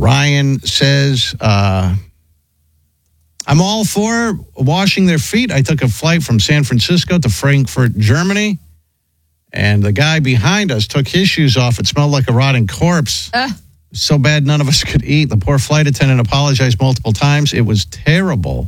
Ryan says, I'm all for washing their feet. I took a flight from San Francisco to Frankfurt, Germany, and the guy behind us took his shoes off. It smelled like a rotting corpse. So bad none of us could eat. The poor flight attendant apologized multiple times. It was terrible.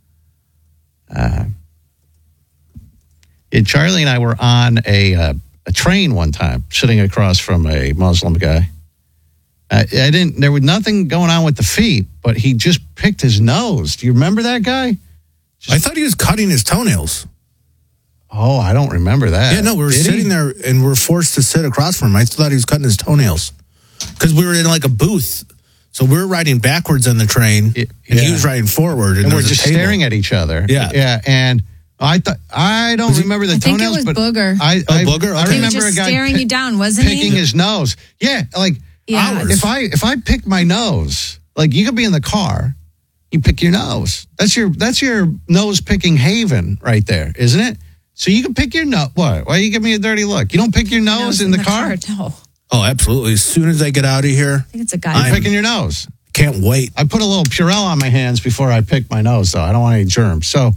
Charlie and I were on a train one time, sitting across from a Muslim guy. There was nothing going on with the feet, but he just picked his nose. Do you remember that guy? I thought he was cutting his toenails. Oh, I don't remember that. Yeah, no, we were sitting there and we're forced to sit across from him. I thought he was cutting his toenails because we were in like a booth. So we were riding backwards on the train and he was riding forward. And we're just staring at each other. Yeah. And I don't remember the toenails. I think it was Booger. Booger? I He remember was just a guy staring you down, wasn't he? picking his nose. Yeah, like Yeah. if I pick my nose, like you could be in the car, you pick your nose. That's your nose picking haven right there, isn't it? So you can pick your nose. What? Why you give me a dirty look? You don't pick your nose in the car? No. Oh, absolutely. As soon as I get out of here, I think it's a guy. You're picking your nose. Can't wait. I put a little Purell on my hands before I pick my nose, though. I don't want any germs. So,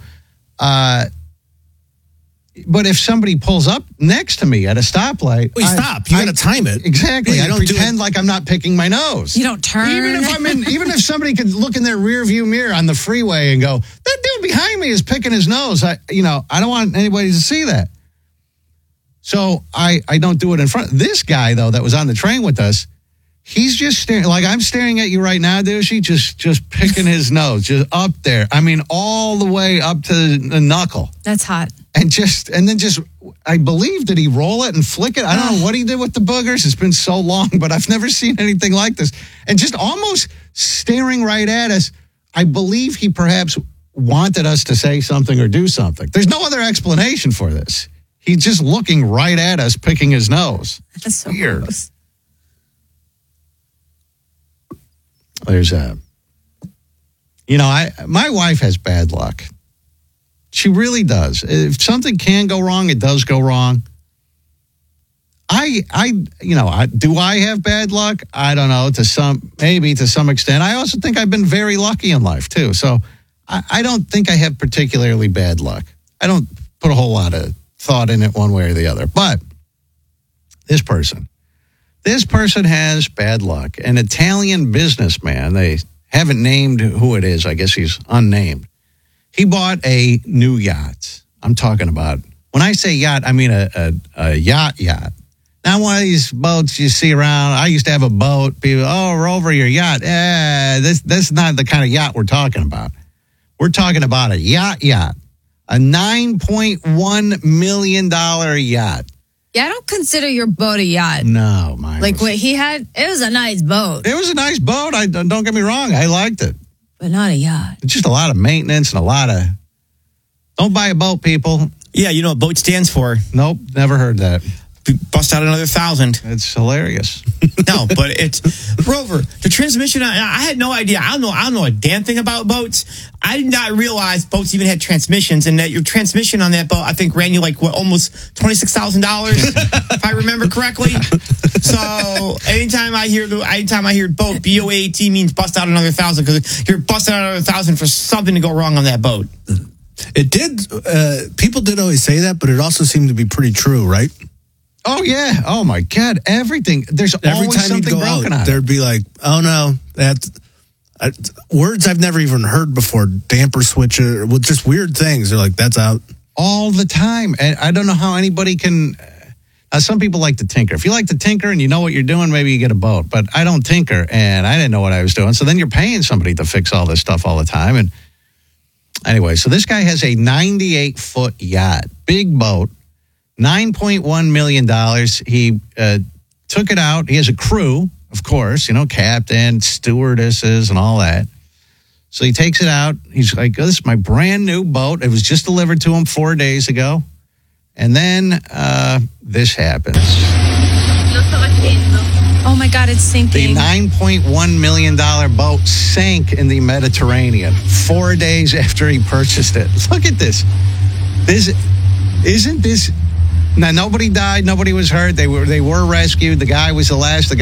but if somebody pulls up next to me at a stoplight, stop. You got to time it. Exactly. Yeah, I pretend like I'm not picking my nose. You don't turn. Even if somebody could look in their rear view mirror on the freeway and go, that dude behind me is picking his nose. I don't want anybody to see that. So I don't do it in front. This guy, though, that was on the train with us, he's just staring, like I'm staring at you right now, Douchey, just picking his nose, just up there. I mean, all the way up to the knuckle. That's hot. And then I believe, did he roll it and flick it? I don't know what he did with the boogers. It's been so long, but I've never seen anything like this. And just almost staring right at us. I believe he perhaps wanted us to say something or do something. There's no other explanation for this. He's just looking right at us, picking his nose. That's so weird. Gross. There's my wife has bad luck. She really does. If something can go wrong, it does go wrong. Do I have bad luck? I don't know. To some extent. I also think I've been very lucky in life too. So I don't think I have particularly bad luck. I don't put a whole lot of thought in it one way or the other. But this person has bad luck. An Italian businessman. They haven't named who it is. I guess he's unnamed. He bought a new yacht. I'm talking about, when I say yacht, I mean a yacht. Not one of these boats you see around. I used to have a boat. People, we're over your yacht. That's not the kind of yacht we're talking about. We're talking about a yacht. A $9.1 million yacht. Yeah, I don't consider your boat a yacht. No, mine like what he had, it was a nice boat. It was a nice boat. Don't get me wrong. I liked it. But not a yacht. It's just a lot of maintenance and a lot of... Don't buy a boat, people. Yeah, you know what boat stands for? Nope, never heard that. Bust out another 1,000. It's hilarious. No, but it's Rover. The transmission. I had no idea. I don't know a damn thing about boats. I did not realize boats even had transmissions, and that your transmission on that boat, I think, ran you like almost $26,000, if I remember correctly. So anytime I hear boat, BOAT means bust out another 1,000 because you're busting out another 1,000 for something to go wrong on that boat. It did. People did always say that, but it also seemed to be pretty true, right? Oh, yeah. Oh, my God. Everything. There's Every always time something you'd go broken out, on it. there'd be like, oh, no, that's words I've never even heard before. Damper switcher, well, just weird things. They're like, that's out. All the time. And I don't know how anybody can... some people like to tinker. If you like to tinker and you know what you're doing, maybe you get a boat. But I don't tinker, and I didn't know what I was doing. So then you're paying somebody to fix all this stuff all the time. And anyway, so this guy has a 98-foot yacht. Big boat. $9.1 million. He took it out. He has a crew, of course, captain, stewardesses, and all that. So he takes it out. He's like, this is my brand new boat. It was just delivered to him 4 days ago. And then this happens. Oh, my God, it's sinking. The $9.1 million boat sank in the Mediterranean 4 days after he purchased it. Look at this. Isn't this... Now, nobody died. Nobody was hurt. They were rescued. The guy was the last. The